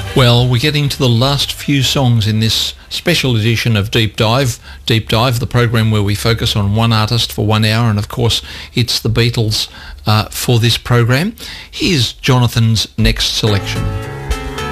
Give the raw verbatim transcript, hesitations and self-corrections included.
Well, we're getting to the last few songs in this special edition of Deep Dive. Deep Dive, the program where we focus on one artist for one hour, and of course it's the Beatles uh, for this program. Here's Jonathan's next selection.